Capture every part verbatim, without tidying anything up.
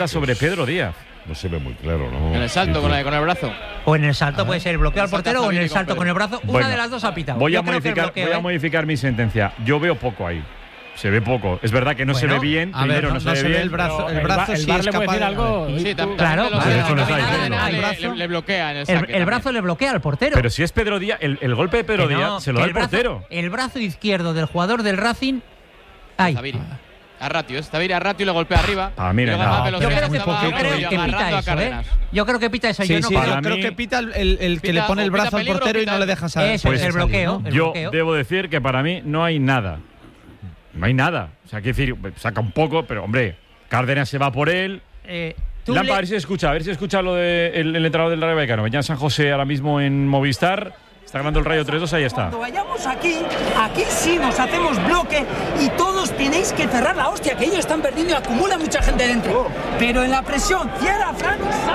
falta sobre Pedro Díaz. No se ve muy claro, ¿no? En el salto con, la, con el brazo. O en el salto puede ser el bloqueo al El salto portero o en Javier el y con salto Pedro. con el brazo. Una Bueno, de las dos ha pitado. Voy, Yo a creo que el modificar, bloqueo, voy a ¿eh? modificar mi sentencia. Yo veo poco ahí. Se ve poco. Es verdad que no se ve Bueno, bien. A ver, Primero, no, no, se no ve se ve bien. el brazo. El El brazo va- el sí VAR es le puede capaz decir de- algo. Sí, tam- también Claro, te lo claro. sé. Eso lo está También diciendo. le- El le- brazo- le bloquea en el El, saque. el brazo también. le bloquea al portero. Pero si es Pedro Díaz, el, el golpe de Pedro Que no, Díaz se lo que da el el brazo- portero. El brazo izquierdo del jugador del Racing. Ay. Zaviri. A Ratio, es Zaviri a Ratio y le golpea arriba. Ah, mira, Y luego no, más Yo velocidad creo que, estaba yo creo que agarrando pita a eso, ¿eh? Cárdenas. Yo creo que pita eso. Sí, yo no sí, creo- yo Para creo mí- que pita el, el- el que Pita- le pone el o pita brazo al peligro, portero y pita- no le deja sa- Eso poder es el salir, bloqueo. ¿no? El Yo bloqueo. debo decir que para mí no hay nada. No hay nada. O sea, quiero decir, saca un poco, pero hombre, Cárdenas se va por él. Eh, tú Lampa, le- a ver si escucha, a ver si escucha lo del de el, el entrenador del Rayo Vallecano. Venía San José ahora mismo en Movistar. Está ganando el Rayo tres dos, ahí está. Cuando vayamos aquí, aquí sí nos hacemos bloque y todos tenéis que cerrar la hostia, que ellos están perdiendo y acumula mucha gente dentro. Pero en la presión, cierra, Fran,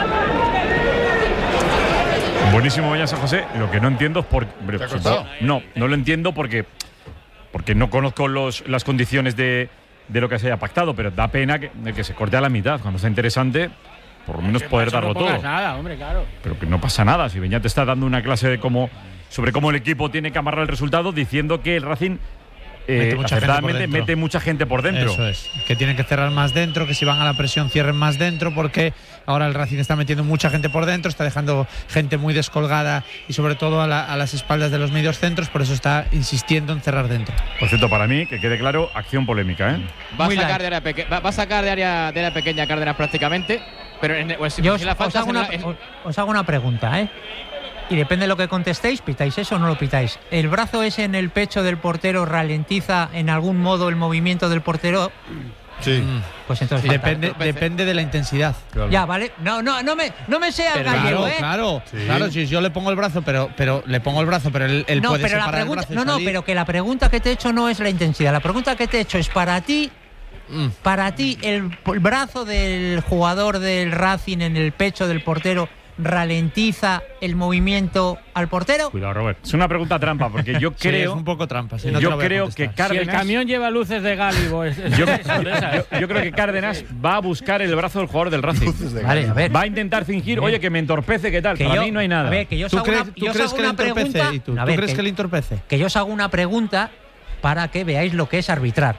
Buenísimo Venía San José. Lo que no entiendo es por. hombre, ¿Te ha supongo- costado? no, no lo entiendo porque, porque no conozco los, las condiciones de, de lo que se haya pactado, pero da pena que, que se corte a la mitad. Cuando está interesante, por lo menos poder Eso no darlo pongas todo. nada, hombre, claro. Pero que no pasa nada. Si Beñat te está dando una clase de cómo, sobre cómo el equipo tiene que amarrar el resultado, diciendo que el Racing eh, Mete mucha gente por acertadamente dentro. mete mucha gente por dentro. Eso es. Que tienen que cerrar más dentro, que si van a la presión cierren más dentro, porque ahora el Racing está metiendo mucha gente por dentro, está dejando gente muy descolgada y sobre todo a, la- a las espaldas de los medios centros, por eso está insistiendo en cerrar dentro. Por cierto, para mí, que quede claro, acción polémica, ¿eh? Va a, Muy sacar light. de área peque- va, va a sacar de área, de área pequeña Cárdenas prácticamente. Pero en, pues, si Yo os, si la os falta hago es en una, la- en- os- os hago una pregunta, ¿eh? Y depende de lo que contestéis, ¿pitáis eso o no lo pitáis? ¿El brazo ese en el pecho del portero ralentiza en algún modo el movimiento del portero? Sí. Pues entonces Depende, entorpece. depende de la intensidad. ya, ¿vale? No, no, no me, no me sea Pero gallego, claro, ¿eh? claro, Sí. claro, si yo le pongo el brazo, pero, pero le pongo el brazo, pero él, él no, puede pero la separar el pregunta, brazo y no, no, salir. pero que la pregunta que te he hecho no es la intensidad. La pregunta que te he hecho es para ti, Mm. para ti el, el brazo del jugador del Racing en el pecho del portero ralentiza el movimiento al portero. Cuidado, Robert. Es una pregunta trampa, porque yo Sí, creo. es un poco trampa. si no te yo lo voy a creo contestar. que Si el Cárdenas. camión lleva luces de Gálibo, es, es- yo, es de esas. yo- yo creo que Cárdenas va a buscar el brazo del jugador del Racing. Vale, a ver. Va a intentar fingir, oye, que me entorpece, ¿qué tal? Que Para yo- mí no hay nada. A ver, que yo os ¿Tú hago crees, una, tú yo os crees hago que le una entorpece? pregunta. ¿Y tú, A ¿Tú ver, crees que- que le entorpece? que yo os hago una pregunta para que veáis lo que es arbitrar.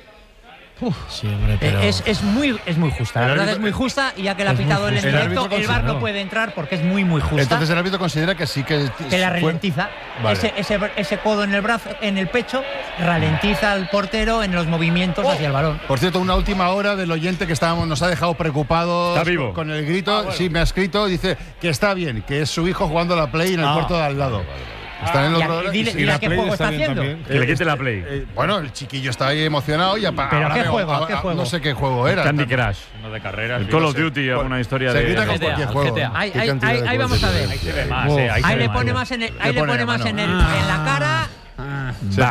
Sí, hombre, Eh, pero… Es, es muy es muy justa, la El verdad árbitro- es muy justa y ya que la ha es muy pitado él en justa. El directo, árbitro el VAR no considera- puede entrar porque es muy muy justa. Entonces el árbitro considera que sí que. que la fue- ralentiza. Vale. Ese, ese, ese codo en el brazo, en el pecho, ralentiza al portero en los movimientos hacia el balón. Por cierto, una última hora del oyente que estábamos, nos ha dejado preocupados Está vivo. con el grito. Sí, me ha escrito, dice que está bien, que es su hijo jugando a la Play en el Ah. cuarto de al lado. Está en el Y otro a- lado dile- y sí, dile la a qué Play juego está bien haciendo. también. Que le quite la play. Eh, bueno, el chiquillo está ahí emocionado y apa- ¿Pero ahora qué veo- juego? ¿A qué ah, juego? No sé qué juego era. Candy Crush. Uno de carreras. El Call no of sé. Duty, alguna historia Se de. grita con G T A, cualquier el juego. G T A. Ahí, ¿Qué ahí, cantidad ahí- de ahí vamos a ver. Ahí se ve más, Uf. eh, ahí se Ahí ve le más. pone más en, el- ahí Le le pone pone la más mano. en, el- en la cara. Bah.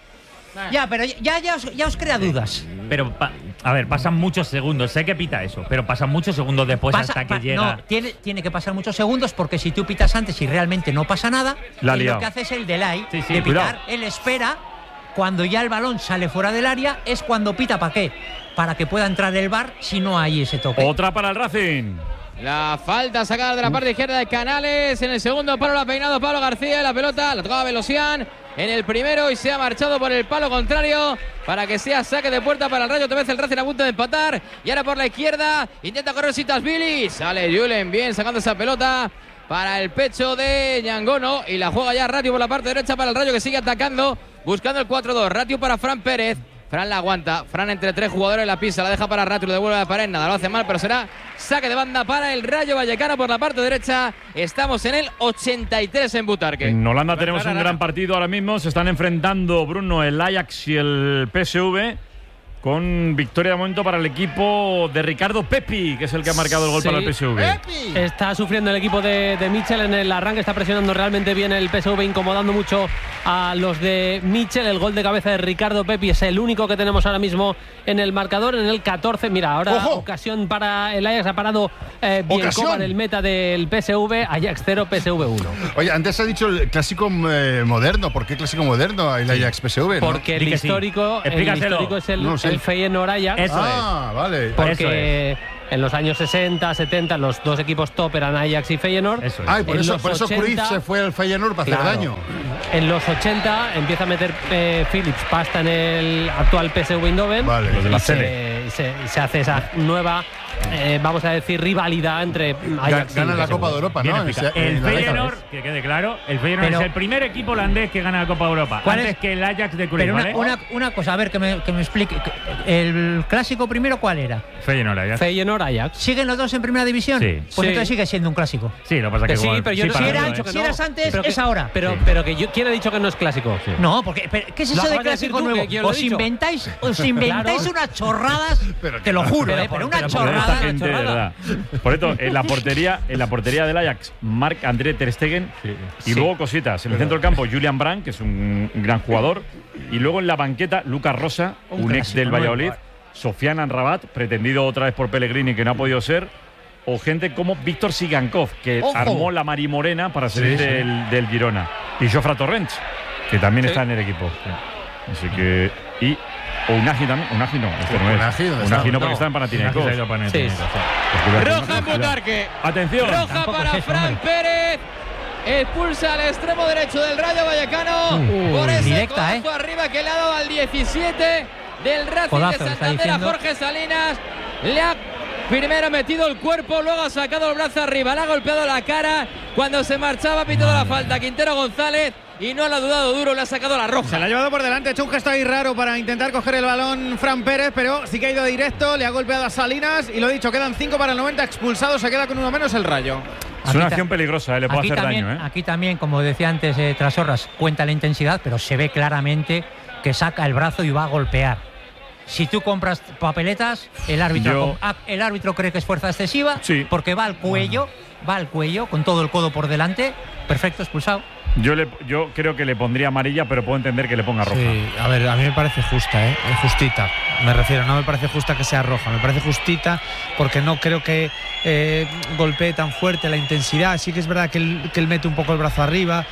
Ya, pero ya, ya, os, ya os crea dudas. Pero, pa- a ver, pasan muchos segundos. Sé que pita eso, pero pasan muchos segundos después Pasa- hasta que pa- llega. No, tiene, tiene que pasar muchos segundos porque si tú pitas antes y realmente no pasa nada, La ha él lo liado. que hace es el delay Sí, sí, de pitar. cuidado. Él espera cuando ya el balón sale fuera del área, es cuando pita. ¿Para qué? Para que pueda entrar el V A R si no hay ese toque. Otra para el Racing. La falta sacada de la parte izquierda de Canales. En el segundo palo la ha peinado Pablo García. La pelota la tocaba Velosian en el primero y se ha marchado por el palo contrario para que sea saque de puerta para el Rayo. Otra vez el Racing a punto de empatar. Y ahora por la izquierda intenta correr Sitasvili. Sale Julen bien sacando esa pelota para el pecho de Ñangono. Y la juega ya Ratio por la parte derecha para el Rayo que sigue atacando. Buscando el cuatro dos. Ratio para Fran Pérez. Fran la aguanta. Fran entre tres jugadores la pisa. La deja para Ratio. Lo devuelve a la pared. Nada, lo hace mal, pero será saque de banda para el Rayo Vallecano por la parte derecha. Estamos en el ochenta y tres en Butarque. En Holanda tenemos un gran partido ahora mismo. Se están enfrentando, Bruno, el Ajax y el P S V. Con victoria de momento para el equipo de Ricardo Pepi, que es el que ha marcado el gol Sí. para el P S V. Está sufriendo el equipo de, de Mitchell en el arranque, está presionando realmente bien el P S V, incomodando mucho a los de Mitchell. El gol de cabeza de Ricardo Pepi es el único que tenemos ahora mismo en el marcador, en el catorce. Mira, ahora ¡Ojo! ocasión para el Ajax, ha parado eh, Bienkova, ¡Ocasión! el meta del P S V, Ajax cero, P S V uno. Oye, antes ha dicho el clásico eh, moderno. ¿Por qué clásico moderno el Ajax P S V? ¿no? Porque el Di que sí. histórico, el Explícaselo. histórico es el, No sé. el Feyenoord Ajax. Eso Ah, vale. Porque En los años sesenta, setenta, los dos equipos top eran Ajax y Feyenoord. Eso es. Ay, por En eso, los por eso ochenta, Cruyff se fue al Feyenoord para claro, hacer daño. En los ochenta empieza a meter eh, Philips pasta en el actual P S V Eindhoven. Vale. Los de la y, se, tele. y se, y se hace esa nueva, eh, vamos a decir, rivalidad entre Ajax y Gana la P S V. Copa de Europa, Bien ¿no? explicado. En- El en la década. Feyenoord, que quede claro, el Feyenoord Pero- es el primer equipo holandés que gana la Copa de Europa. ¿Cuál Antes es? que el Ajax de Cruyff, Pero una, ¿vale? una, una cosa, a ver, que me, que me explique. ¿El clásico primero cuál era? Feyenoord, Ajax. Feyenoord, Ajax. ¿Siguen los dos en primera división? Sí. Pues Sí. entonces sigue siendo un clásico. Sí, lo que pasa es Que que sí, igual- pero yo sí, no- para si mí, era- ¿eh? dicho que si no. eras antes, Pero que- es ahora. Pero, Sí. pero que yo, ¿quién ha dicho que no es clásico? Sí. No, porque pero, ¿qué es Lo eso de acabas de decir clásico tú, nuevo? que quién lo ha Os dicho. inventáis, os inventáis Claro. unas chorradas, te lo juro, pero eh, por- pero una pero por Por esta chorrada. gente, de chorrada. verdad. Por esto, en la portería, en la portería del Ajax, Marc-André Ter Stegen. Y Sí. luego cositas. En el centro del campo, Julian Brandt, que es un gran jugador. Y luego en la banqueta, Lucas Rosa, Un un, ex clásico, del muy Valladolid. guay. Sofiane Amrabat, pretendido otra vez por Pellegrini, que no ha podido ser. O gente como Víctor Sigankov, que ¡Ojo! armó la Marimorena para salir Sí, sí. del, del Girona. Y Jofra Torrents, que también Sí. está en el equipo. Así que. Y. O Unagi también. Unagi no, este no es. Unagi, ¿dónde Unagi está? no, porque No. está en Panathinaikos. Se ha ido a poner Sí. técnico, sí. Roja en Butarque. Atención. Roja Tampoco para es eso, Fran hombre. Pérez. Expulsa al extremo derecho del Rayo Vallecano. Uy, por ese directa, codazo arriba que le ha dado al diecisiete del Racing Codazo, de le está Santander a diciendo. Jorge Salinas. Le ha primero metido el cuerpo, luego ha sacado el brazo arriba, le ha golpeado la cara. Cuando se marchaba ha pitado la falta Quintero González y no lo ha dudado duro, le ha sacado la roja. Se la ha llevado por delante, ha hecho un gesto ahí raro para intentar coger el balón Fran Pérez, pero sí que ha ido directo, le ha golpeado a Salinas y lo dicho, quedan cinco para el noventa, expulsado, se queda con uno menos el Rayo. Es una Aquí ta- acción peligrosa, eh, le puede Aquí hacer también, daño. ¿eh? aquí también, como decía antes eh, Trasorras, cuenta la intensidad, pero se ve claramente que saca el brazo y va a golpear. Si tú compras papeletas, el árbitro, Yo- ah, el árbitro cree que es fuerza excesiva, Sí. porque va al cuello, va al cuello con todo el codo por delante, perfecto, expulsado. Yo, le, yo creo que le pondría amarilla, pero puedo entender que le ponga roja. Sí, a ver, a mí me parece justa, ¿eh? Justita. Me refiero, no me parece justa que sea roja, me parece justita porque no creo que eh, golpee tan fuerte la intensidad. Sí que es verdad que él, que él mete un poco el brazo arriba.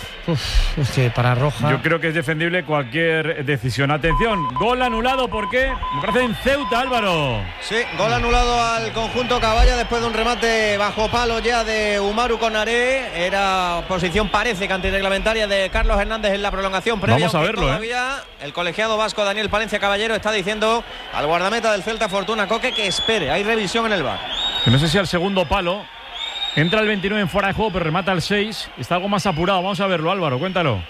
Uf, es que para roja. Yo creo que es defendible cualquier decisión. Atención, gol anulado, ¿por qué? Me parece en Ceuta, Álvaro. Sí, gol anulado al conjunto Caballa después de un remate bajo palo ya de Umaru Konaré. Era posición, parece que antirreglamentaria de Carlos Hernández en la prolongación previa. Vamos a aunque verlo, ¿eh? todavía el colegiado vasco Daniel Palencia Caballero está diciendo al guardameta del Celta Fortuna Coque que espere. Hay revisión en el V A R. Que no sé si al segundo palo. Entra el veintinueve en fuera de juego, pero remata el seis. Está algo más apurado. Vamos a verlo, Álvaro, cuéntalo.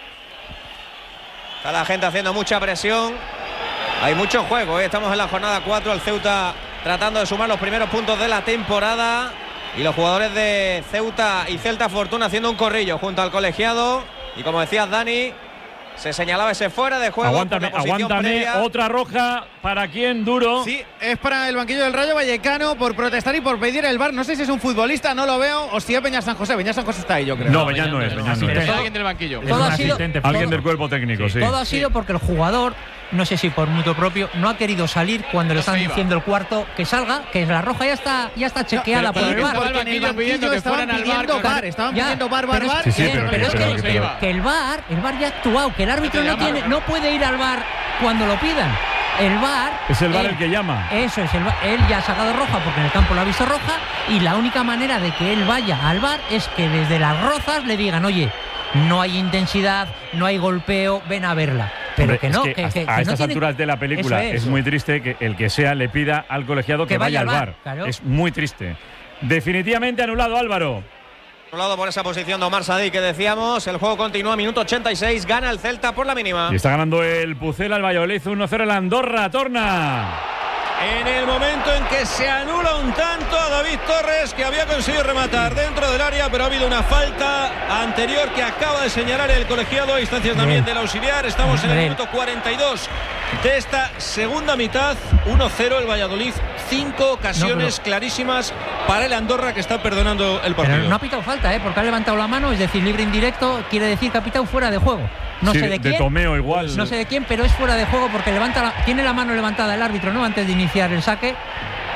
Está la gente haciendo mucha presión. Hay mucho juego, ¿eh? Estamos en la jornada cuatro. El Ceuta tratando de sumar los primeros puntos de la temporada. Y los jugadores de Ceuta y Celta Fortuna haciendo un corrillo junto al colegiado. Y como decías, Dani, se señalaba ese fuera de juego. Aguántame, por la posición aguántame. previa. Otra roja. ¿Para quién, Duro? Sí, es para el banquillo del Rayo Vallecano por protestar y por pedir el V A R. No sé si es un futbolista, no lo veo, o si es Peña San José. Peña San José está ahí, yo creo. No, Beñat no es. Beñat no Pero es. es alguien del banquillo. Todo ha sido- Alguien todo- del cuerpo técnico, sí. Todo ha sido porque el jugador, no sé si por mutuo propio, no ha querido salir cuando le No están se iba. diciendo el cuarto que salga, que la roja ya está, ya está chequeada pero- por el pero- V A R. pero- Porque en el banquillo pidiendo banquillo que estaban fueran al pidiendo V A R, V A R, estaban Ya, pidiendo V A R, V A R, pero V A R. es- Sí, sí, bien, pero pero que- es pero que, que- pero- que el V A R, el V A R ya ha actuado, que el árbitro Que te no llama. tiene, no puede ir al V A R cuando lo pidan. El V A R Es el V A R él- el que llama. Eso es, el V A R, él ya ha sacado roja porque en el campo lo ha visto roja y la única manera de que él vaya al V A R es que desde las rozas le digan, oye, no hay intensidad, no hay golpeo, ven a verla. Pero Hombre, que es no, que que, a, que- a que no estas tiene- alturas de la película Eso es, es. muy triste que el que sea le pida al colegiado que, Que vaya vaya al al V A R. V A R, claro. Es muy triste. Definitivamente anulado, Álvaro. Anulado por esa posición de Omar Sadí que decíamos. El juego continúa, minuto ochenta y seis. Gana el Celta por la mínima. Y está ganando el Pucela, el Valladolid uno cero el Andorra. Torna. En el momento en que se anula un tanto a David Torres, que había conseguido rematar dentro del área, pero ha habido una falta anterior que acaba de señalar el colegiado a instancias también del auxiliar. Estamos en el Bien. minuto cuarenta y dos de esta segunda mitad. uno cero el Valladolid. Cinco ocasiones No, clarísimas para el Andorra, que está perdonando el Pero partido. no ha pitado falta, ¿eh? Porque ha levantado la mano, es decir, libre indirecto, quiere decir que ha pitado fuera de juego. No Sí, sé de de quién. Tomeo igual. No sé de quién, pero es fuera de juego porque levanta la- tiene la mano levantada el árbitro, ¿no? Antes de iniciar el saque.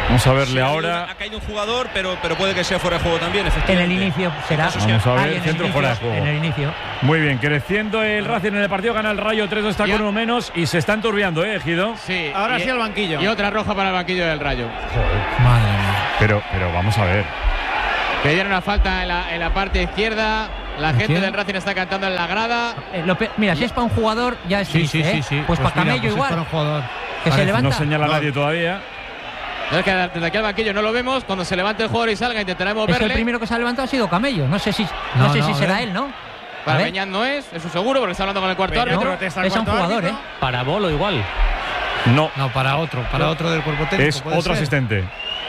Vamos a verle Sí, ahora. Ha caído un jugador, pero, pero puede que sea fuera de juego también, En efectivamente. el inicio será. Vamos a ver, Ahí, en centro el fuera de inicio, juego. En el inicio. Muy bien, creciendo el Racing en el partido, gana el Rayo, tres dos está Ya. con uno menos y se está enturbiando, ¿eh, Ejido? Sí. Ahora y- sí al banquillo. Y otra roja para el banquillo del Rayo. Madre mía. Pero, pero vamos a ver. Que dieron una falta en la, en la parte izquierda. La gente quién? del Racing está cantando en la grada. Eh, lo pe- mira, si es para un jugador, ya es Sí, triste, sí, sí, ¿eh? sí. Pues, para mira, Camello pues es igual. para un jugador. Que se Parece- levanta. No señala No. nadie todavía. No, es que desde aquí al banquillo no lo vemos. Cuando se levante el jugador y salga, intentaremos Es que el verle. primero que se ha levantado ha sido Camello. No sé si, no No, sé no, si a será ver. él, ¿no? A Para ver. Beñat no es, eso seguro, porque está hablando con el cuarto Beñat árbitro. protesta al Es un cuarto jugador, árbitro. ¿eh? Para Bolo igual. No, No, para otro, para otro del cuerpo técnico. es puede otro ser. asistente.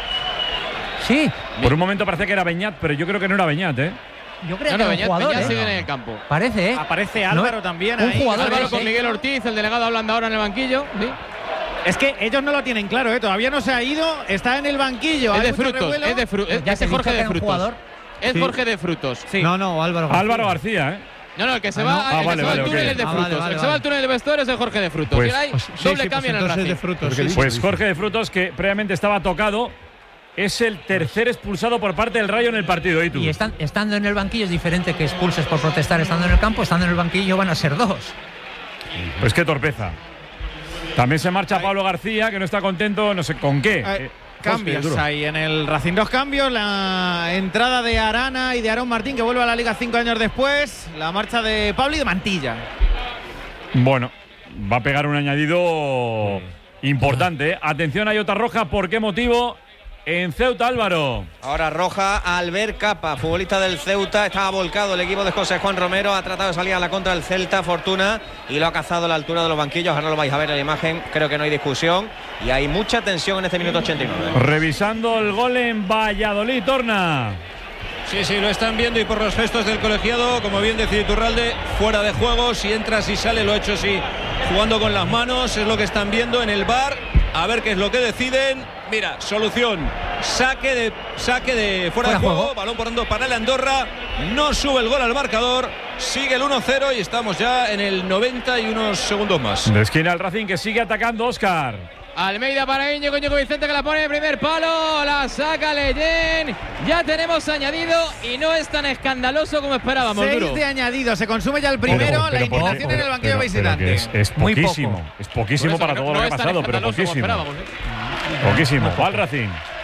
Sí, Por un momento parecía que era Beñat, pero yo creo que no era Beñat, ¿eh? yo creo No, que no, es un Beñat, jugador, Beñat ¿eh? sigue en el campo. Parece, ¿eh? Aparece No, Álvaro también un ahí. jugador Álvaro es, con ¿eh? Miguel Ortiz, el delegado hablando ahora en el banquillo. ¿sí? Es que ellos no lo tienen claro, ¿eh? Todavía no se ha ido, está en el banquillo. Es hay de mucho frutos, revuelo. es de frutos. Ya te Es he Jorge dicho que de era un frutos. jugador. Es Sí. Jorge de frutos. Sí. No, no, Álvaro García. Álvaro García, ¿eh? No, no, el que se Ah, va, no. el Ah, que vale, se va vale, al túnel ok. es de Ah, frutos. vale, vale, el que se va al vale. túnel de vestuarios es Jorge de frutos. Pues- y ahora hay Pues sí, doble sí, cambio pues en el entonces Racing. de frutos. Porque sí, dice- sí. Pues Jorge de Frutos, que previamente estaba tocado, es el tercer expulsado por parte del Rayo en el partido. ¿Y tú? Y están, estando en el banquillo es diferente que expulses por protestar estando en el campo. Estando en el banquillo van a ser dos. Pues qué torpeza. También se marcha Pablo García, que no está contento, no sé con qué. Hay Eh, cambios duro. ahí en el Racing. Dos cambios. La entrada de Arana y de Aarón Martín, que vuelve a la Liga cinco años después. La marcha de Pablo y de Mantilla. Bueno, va a pegar un añadido importante. ¿eh? Atención, hay otra roja. ¿Por qué motivo? En Ceuta, Álvaro. Ahora roja, Albert Capa, futbolista del Ceuta. Estaba volcado el equipo de José Juan Romero. Ha tratado de salir a la contra del Celta, Fortuna, y lo ha cazado a la altura de los banquillos. Ahora lo vais a ver en la imagen. Creo que no hay discusión. Y hay mucha tensión en este minuto ochenta y nueve. Revisando el gol en Valladolid, Torna. Sí, sí, lo están viendo y por los gestos del colegiado, como bien decía Iturralde, fuera de juego. Si entra, si sale, lo ha hecho así, jugando con las manos. Es lo que están viendo en el V A R. A ver qué es lo que deciden. Mira, solución. Saque de saque de fuera, Fuera de juego. juego. Balón por dando para el Andorra. No sube el gol al marcador. Sigue el uno cero y estamos ya en el noventa y unos segundos más. De esquina al Racing, que sigue atacando, Óscar. Almeida para Íñigo, Íñigo Vicente que la pone en primer palo, la saca Leyen. Ya tenemos añadido y no es tan escandaloso como esperábamos, Seis Duro. de añadido. Se consume ya el primero. Pero- pero la ¿por qué? indignación en el banquillo Pero- pero visitante. que es, es Muy poquísimo. poco. Es poquísimo Por eso para no- todo no lo que es ha tan pasado, pero escandaloso como poquísimo. esperábamos, ¿eh? Poquísimo. Va al Racing.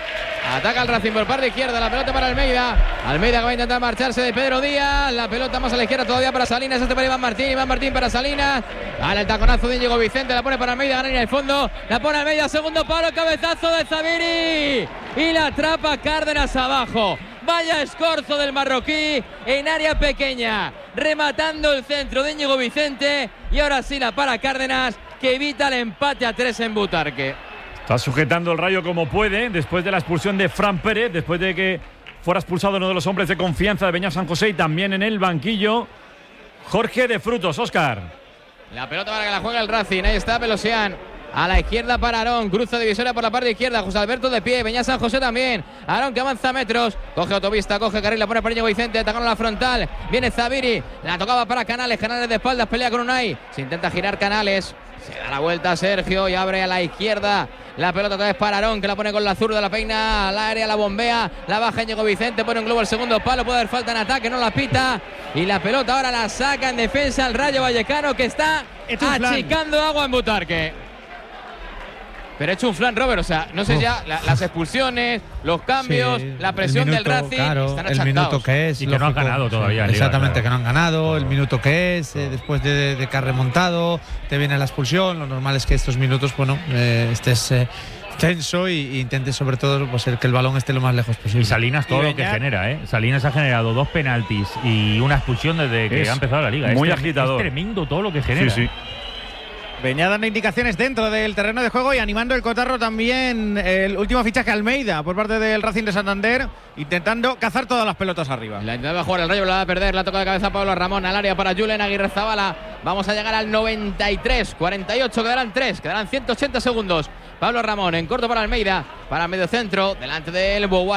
Ataca el Racing por parte izquierda, la pelota para Almeida. Almeida que va a intentar marcharse de Pedro Díaz. La pelota más a la izquierda todavía para Salinas. Este para Iván Martín. Iván Martín para Salinas. Ahora el taconazo de Íñigo Vicente. La pone para Almeida. Gana en el fondo. La pone Almeida. Segundo palo. Cabezazo de Zaviri. Y la atrapa Cárdenas abajo. Vaya escorzo del marroquí en área pequeña. Rematando el centro de Íñigo Vicente. Y ahora sí la para Cárdenas, que evita el empate a tres en Butarque. Está sujetando el Rayo como puede, después de la expulsión de Fran Pérez, después de que fuera expulsado uno de los hombres de confianza de Beñat San José, y también en el banquillo Jorge de Frutos. Óscar. La pelota para que la juegue el Racing. Ahí está Pelosian. A la izquierda para Aarón. Cruza divisoria por la parte izquierda. José Alberto de pie. Beñat San José también. Aarón que avanza metros. Coge autopista, coge carril. La pone para Íñigo Vicente. Atacando a la frontal. Viene Zaviri. La tocaba para Canales. Canales de espaldas. Pelea con Unai. Se intenta girar Canales. Se da la vuelta a Sergio y abre a la izquierda. La pelota otra vez para Aarón, que la pone con la zurda, la peina al área, la bombea, la baja Íñigo Vicente, pone un globo al segundo palo, puede haber falta en ataque, no la pita. Y la pelota ahora la saca en defensa el Rayo Vallecano, que está Echa un flan. achicando agua en Butarque. Pero ha hecho un flan, Robert, o sea, no sé Uf. ya, la- las expulsiones, los cambios, Sí, la presión el minuto, del Racing, claro, están el achantados. minuto que es Y que no han lógico. ganado todavía en Liga, Exactamente, claro. que no han ganado, el minuto que es, eh, después de, de que has remontado, te viene la expulsión. Lo normal es que estos minutos, bueno, eh, estés eh, tenso y, y intentes sobre todo pues el que el balón esté lo más lejos posible. Y Salinas todo Y lo que Beñat- genera, ¿eh? Salinas ha generado dos penaltis y una expulsión desde que Es ha empezado la liga. muy es, trem- agitador. Es tremendo todo lo que genera. Sí, sí. Venía dando indicaciones dentro del terreno de juego y animando el cotarro también el último fichaje Almeida por parte del Racing de Santander, intentando cazar todas las pelotas arriba. La intentaba jugar el Rayo, la va a perder. La toca de cabeza Pablo Ramón al área para Julen Aguirre Zabala. Vamos a llegar al noventa y tres, cuarenta y ocho, quedarán tres, quedarán ciento ochenta segundos. Pablo Ramón en corto para Almeida, para el medio centro, delante de él Boguare.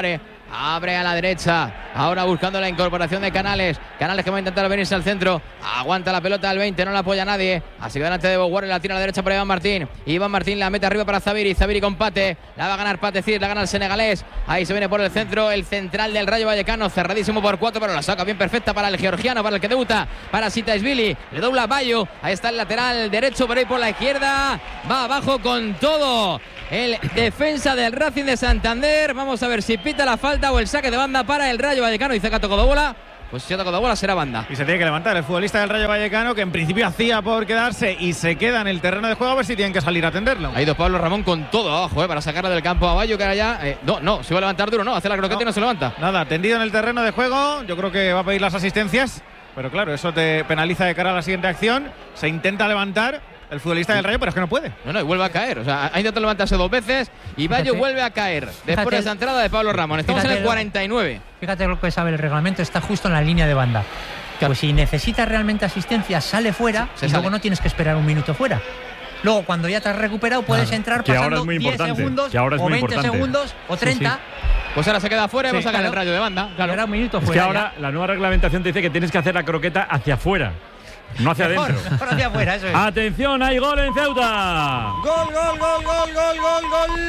Abre a la derecha. Ahora buscando la incorporación de Canales. Canales que va a intentar venirse al centro. Aguanta la pelota al veinte. No la apoya nadie. Así que delante de Boguar. La tira a la derecha para Iván Martín. Iván Martín la mete arriba para Zaviri. Zaviri con Pate. La va a ganar Pate Cid. La gana el senegalés. Ahí se viene por el centro. El central del Rayo Vallecano. Cerradísimo por cuatro. Pero la saca bien perfecta para el georgiano. Para el que debuta. Para Sitaisvili. Le dobla a Bayo. Ahí está el lateral derecho. Por ahí por la izquierda. Va abajo con todo. El defensa del Racing de Santander. Vamos a ver si pita la falta o el saque de banda para el Rayo Vallecano. Dice que ha tocado bola. Pues si ha tocado bola será banda. Y se tiene que levantar el futbolista del Rayo Vallecano, que en principio hacía por quedarse y se queda en el terreno de juego, a ver si tienen que salir a atenderlo. Ha ido Pablo Ramón con todo abajo, eh, para sacarla del campo a Bayo, que era ya. Eh, no, no, se va a levantar duro, no. Hace la croqueta no, y no se levanta. Nada, tendido en el terreno de juego. Yo creo que va a pedir las asistencias. Pero claro, eso te penaliza de cara a la siguiente acción. Se intenta levantar el futbolista del Rayo, pero es que no puede. No, no, y vuelve a caer. O sea, ha intentado levantarse dos veces y Bayo vuelve a caer. Después fíjate, de esa entrada de Pablo Ramón. Estamos en el cuarenta y nueve. Fíjate lo que sabe el reglamento, está justo en la línea de banda. Claro. Pues si necesita realmente asistencia, sale fuera sí, y luego sale. No tienes que esperar un minuto fuera. Luego, cuando ya te has recuperado, puedes claro. entrar que pasando diez segundos o veinte importante. Segundos o treinta. Sí, sí. Pues ahora se queda fuera y sí, vamos a sacar claro. el Rayo de banda. Claro, era un minuto es fuera. Que ahora ya. La nueva reglamentación te dice que tienes que hacer la croqueta hacia afuera. No hacia mejor, adentro. Mejor hacia afuera, eso es. Atención, hay gol en Ceuta. Gol, gol, gol, gol, gol, gol, gol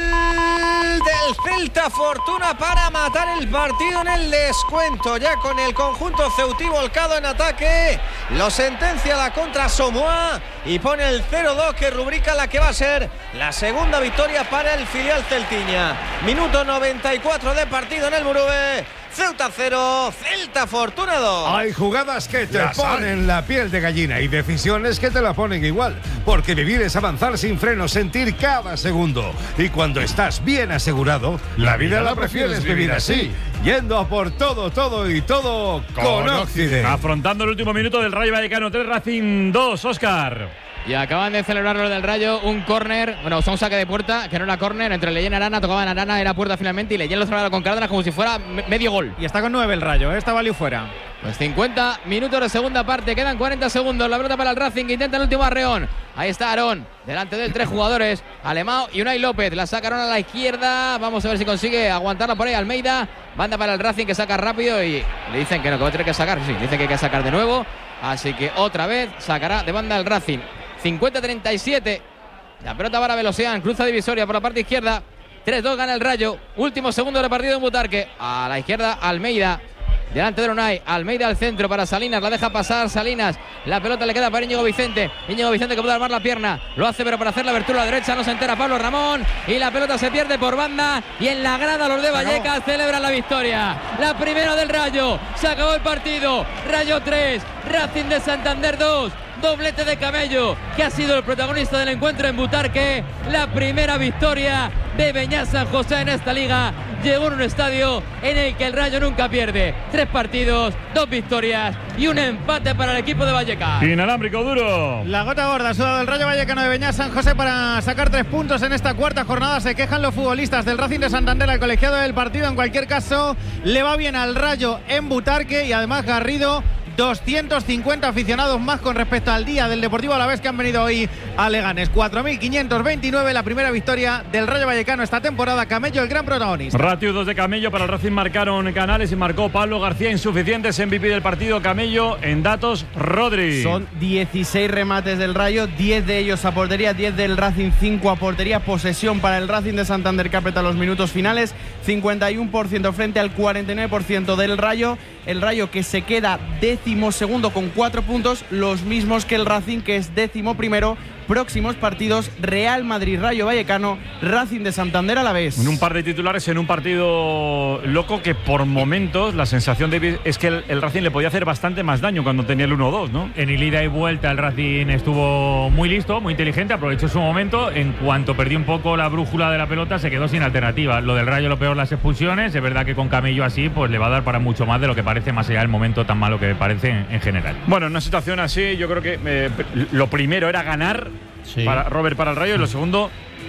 del Celta. Fortuna para matar el partido en el descuento. Ya con el conjunto ceutí volcado en ataque. Lo sentencia la contra Somoa y pone el cero dos que rubrica la que va a ser la segunda victoria para el filial celtiña. Minuto noventa y cuatro de partido en el Murube. Ceuta cero, Celta Fortuna dos. Hay jugadas que te Las ponen hay. la piel de gallina y decisiones que te la ponen igual. Porque vivir es avanzar sin freno, sentir cada segundo. Y cuando estás bien asegurado, la, la vida, vida la prefieres vivir así. Yendo a por todo, todo y todo con, con Occident. Afrontando el último minuto del Rayo Vallecano, tres Racing dos, Óscar. Y acaban de celebrar lo del Rayo, un córner, bueno, o sea, un saque de puerta, que no era córner, entre Leyen y Arana, tocaban Arana, era puerta finalmente, y Leyen lo celebraba con Cárdenas como si fuera me medio gol. Y está con nueve el Rayo, ¿eh? Está valió fuera. Pues cincuenta minutos de segunda parte, quedan cuarenta segundos, la pelota para el Racing, que intenta el último arreón. Ahí está Aarón, delante de él tres jugadores, Alemão y Unai López, la sacaron a la izquierda, vamos a ver si consigue aguantarla por ahí Almeida, banda para el Racing que saca rápido y le dicen que no, que va a tener que sacar, sí, dicen que hay que sacar de nuevo, así que otra vez sacará de banda el Racing. cincuenta treinta y siete, la pelota para Velocian, cruza divisoria por la parte izquierda, tres dos gana el Rayo, último segundo de partido en Butarque, a la izquierda Almeida, delante de Unai, Almeida al centro para Salinas, la deja pasar Salinas, la pelota le queda para Íñigo Vicente, Íñigo Vicente que puede armar la pierna, lo hace pero para hacer la abertura a la derecha no se entera Pablo Ramón y la pelota se pierde por banda y en la grada los de Vallecas celebran la victoria, la primera del Rayo, se acabó el partido, Rayo tres, Racing de Santander dos. Doblete de Camello, que ha sido el protagonista del encuentro en Butarque. La primera victoria de Beñat San José en esta liga. Llegó en un estadio en el que el Rayo nunca pierde. Tres partidos, dos victorias y un empate para el equipo de Vallecas. Inalámbrico duro. La gota gorda ha sudado el Rayo Vallecano de Beñat San José para sacar tres puntos en esta cuarta jornada. Se quejan los futbolistas del Racing de Santander, al colegiado del partido. En cualquier caso, le va bien al Rayo en Butarque y además Garrido. doscientos cincuenta aficionados más con respecto al día del Deportivo Alavés que han venido hoy a Leganés. cuatro mil quinientos veintinueve, la primera victoria del Rayo Vallecano esta temporada. Camello, el gran protagonista. Ratio dos de Camello para el Racing, marcaron Canales y marcó Pablo García, insuficientes. M V P del partido Camello, en datos Rodri. Son dieciséis remates del Rayo, diez de ellos a portería, diez del Racing, cinco a portería. Posesión para el Racing de Santander que aprieta los minutos finales, cincuenta y uno por ciento frente al cuarenta y nueve por ciento del Rayo. El Rayo que se queda décimo segundo con cuatro puntos, los mismos que el Racing, que es décimo primero. Próximos partidos: Real Madrid, Rayo Vallecano, Racing de Santander Alavés. En un par de titulares en un partido loco que por momentos la sensación de es que el, el Racing le podía hacer bastante más daño cuando tenía el uno dos, ¿no? En el ida y vuelta el Racing estuvo muy listo, muy inteligente, aprovechó su momento. En cuanto perdió un poco la brújula de la pelota, se quedó sin alternativa. Lo del Rayo, lo peor, las expulsiones. Es verdad que con Camello así, pues le va a dar para mucho más de lo que parece, más allá del momento tan malo que parece en, en general. Bueno, en una situación así, yo creo que eh, lo primero era ganar. Sí. Para Robert, para el Rayo, y lo segundo,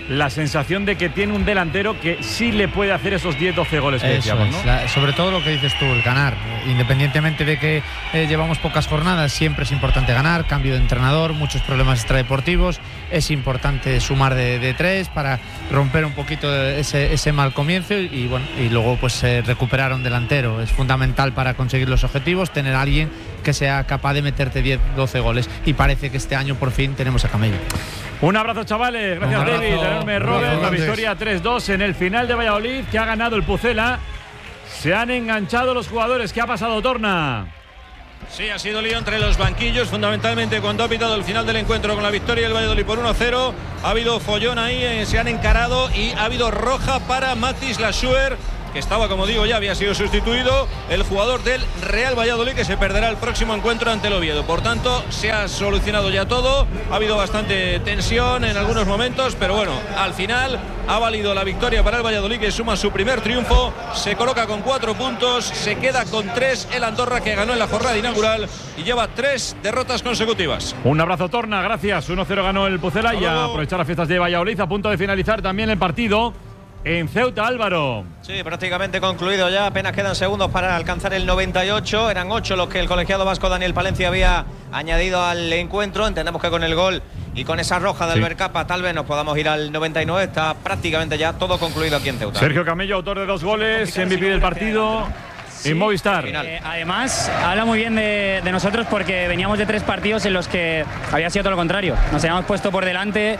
la sensación de que tiene un delantero que sí le puede hacer esos diez doce goles que Eso decíamos, es, ¿no? la, sobre todo lo que dices tú, el ganar. Independientemente de que eh, llevamos pocas jornadas, siempre es importante ganar. Cambio de entrenador, muchos problemas extradeportivos. Es importante sumar de, de tres para romper un poquito ese, ese mal comienzo y, y bueno, y luego pues eh, recuperar un delantero. Es fundamental para conseguir los objetivos tener a alguien que sea capaz de meterte diez doce goles, y parece que este año por fin tenemos a Camello. Un abrazo, chavales. Gracias, Un abrazo. David. Enorme, Robert. Una victoria tres dos en el final de Valladolid, que ha ganado el Pucela. Se han enganchado los jugadores. ¿Qué ha pasado, Torna? Sí, ha sido lío entre los banquillos, fundamentalmente cuando ha pitado el final del encuentro con la victoria del Valladolid por uno cero. Ha habido follón ahí, eh, se han encarado y ha habido roja para Matis Lassuer, que estaba, como digo, ya había sido sustituido, el jugador del Real Valladolid, que se perderá el próximo encuentro ante el Oviedo. Por tanto, se ha solucionado ya todo. Ha habido bastante tensión en algunos momentos, pero bueno, al final ha valido la victoria para el Valladolid, que suma su primer triunfo, se coloca con cuatro puntos, se queda con tres el Andorra, que ganó en la jornada inaugural y lleva tres derrotas consecutivas. Un abrazo, Torna. Gracias. uno cero ganó el Pucela y a aprovechar las fiestas de Valladolid. A punto de finalizar también el partido en Ceuta, Álvaro. Sí, prácticamente concluido ya. Apenas quedan segundos para alcanzar el noventa y ocho. Eran ocho los que el colegiado vasco Daniel Palencia había añadido al encuentro. Entendemos que con el gol y con esa roja de Sí. Albert Capa tal vez nos podamos ir al noventa y nueve. Está prácticamente ya todo concluido aquí en Ceuta. Sergio Camello, autor de dos goles, M V P del partido en Movistar. Eh, además, habla muy bien de, de nosotros, porque veníamos de tres partidos en los que había sido todo lo contrario. Nos habíamos puesto por delante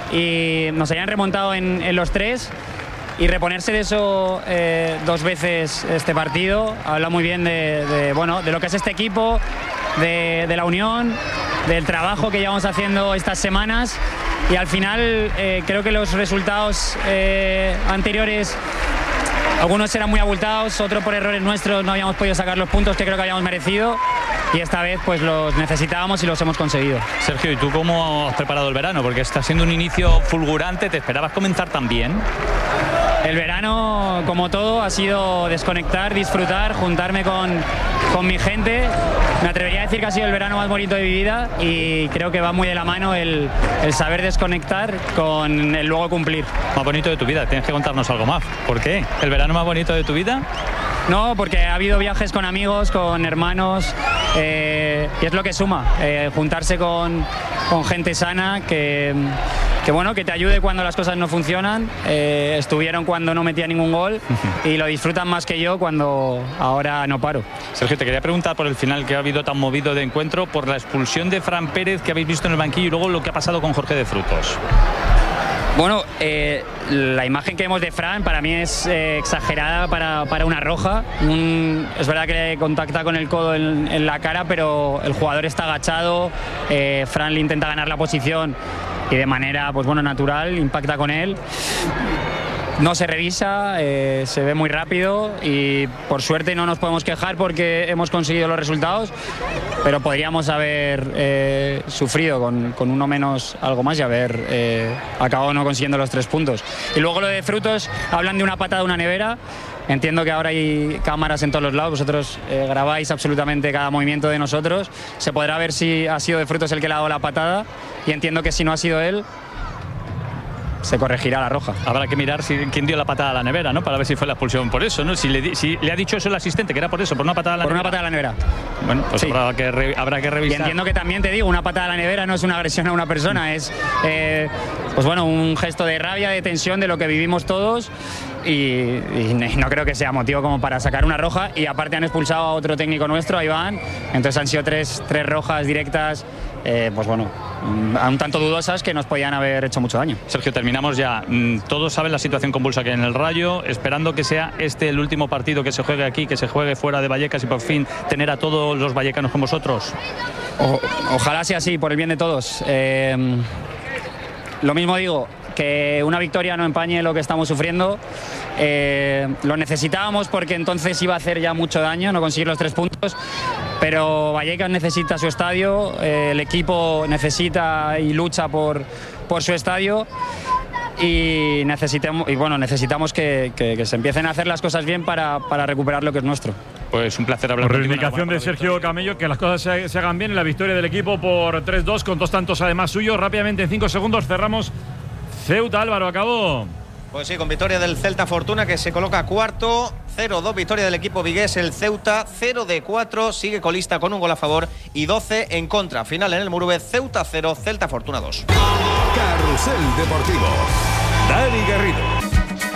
y nos habían remontado en, en los tres. Y reponerse de eso eh, dos veces este partido habla muy bien de, de, bueno, de lo que es este equipo, de, de la unión, del trabajo que llevamos haciendo estas semanas. Y al final eh, creo que los resultados eh, anteriores, algunos eran muy abultados, otros por errores nuestros no habíamos podido sacar los puntos que creo que habíamos merecido, y esta vez pues los necesitábamos y los hemos conseguido. Sergio, ¿y tú cómo has preparado el verano? Porque está siendo un inicio fulgurante. ¿Te esperabas comenzar tan bien? El verano, como todo, ha sido desconectar, disfrutar, juntarme con, con mi gente. Me atrevería a decir que ha sido el verano más bonito de mi vida, y creo que va muy de la mano el, el saber desconectar con el luego cumplir. Más bonito de tu vida, tienes que contarnos algo más. ¿Por qué? ¿El verano más bonito de tu vida? No, porque ha habido viajes con amigos, con hermanos, eh, y es lo que suma, eh, juntarse con, con gente sana que, que, bueno, que te ayude cuando las cosas no funcionan. Eh, estuvieron cuando no metía ningún gol y lo disfrutan más que yo cuando ahora no paro. Sergio, te quería preguntar por el final que ha habido tan movido de encuentro, por la expulsión de Fran Pérez que habéis visto en el banquillo, y luego lo que ha pasado con Jorge de Frutos. Bueno, eh, la imagen que vemos de Fran para mí es eh, exagerada para, para una roja. Un, es verdad que le contacta con el codo en, en la cara, pero el jugador está agachado. eh, Fran le intenta ganar la posición y de manera, pues bueno, natural impacta con él. No se revisa, eh, se ve muy rápido y por suerte no nos podemos quejar porque hemos conseguido los resultados, pero podríamos haber eh, sufrido con, con uno menos algo más y haber eh, acabado no consiguiendo los tres puntos. Y luego lo de Frutos, hablan de una patada de una nevera. Entiendo que ahora hay cámaras en todos los lados, vosotros eh, grabáis absolutamente cada movimiento de nosotros. Se podrá ver si ha sido de Frutos el que le ha dado la patada, y entiendo que si no ha sido él, se corregirá la roja. Habrá que mirar si, quién dio la patada a la nevera, ¿no? Para ver si fue la expulsión por eso, ¿no? Si le, si le ha dicho eso el asistente, que era por eso, por una patada a la Por nevera. una patada a la nevera. Bueno, pues Sí. habrá, que re, habrá que Y revisar. entiendo que también, te digo, una patada a la nevera no es una agresión a una persona, es eh, pues bueno, un gesto de rabia, de tensión, de lo que vivimos todos, y, y no creo que sea motivo como para sacar una roja. Y aparte han expulsado a otro técnico nuestro, a Iván, entonces han sido tres, tres rojas directas, eh, pues bueno, un tanto dudosas, que nos podían haber hecho mucho daño. Sergio, terminamos ya. Todos saben la situación convulsa que hay en el Rayo, esperando que sea este el último partido que se juegue aquí, que se juegue fuera de Vallecas, y por fin tener a todos los vallecanos con vosotros. O- ojalá sea así, por el bien de todos. Eh, lo mismo digo, que una victoria no empañe lo que estamos sufriendo. Eh, lo necesitábamos porque entonces iba a hacer ya mucho daño no conseguir los tres puntos, pero Vallecas necesita su estadio, eh, el equipo necesita y lucha por, por su estadio, y necesitamos, y bueno, necesitamos que, que- que se empiecen a hacer las cosas bien para, para recuperar lo que es nuestro. Pues un placer hablar Por contigo. reivindicación de Sergio Camello, que las cosas se, se hagan bien en la victoria del equipo por tres dos, con dos tantos además suyos. Rápidamente, en cinco segundos, cerramos Ceuta, Álvaro, acabó. Pues sí, con victoria del Celta Fortuna, que se coloca cuarto. cero dos victoria del equipo vigués, el Ceuta. cero de cuatro, sigue colista con un gol a favor y doce en contra. Final en el Murube, Ceuta cero, Celta Fortuna dos. Carrusel Deportivo. Dani Garrido.